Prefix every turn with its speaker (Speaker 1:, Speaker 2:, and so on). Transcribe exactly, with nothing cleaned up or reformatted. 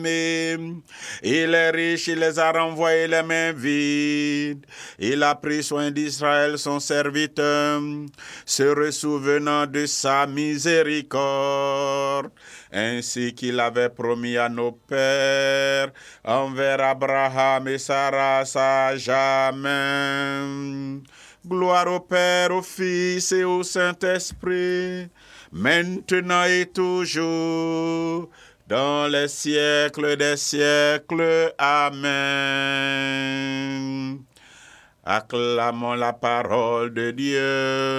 Speaker 1: Il est riche, il les a renvoyés les mains vides. Il a pris soin d'Israël, son serviteur, se ressouvenant de sa miséricorde, ainsi qu'il avait promis à nos pères, envers Abraham et Sarah, à jamais. Gloire au Père, au Fils et au Saint-Esprit, maintenant et toujours, dans les siècles des siècles. Amen. Acclamons la parole de Dieu.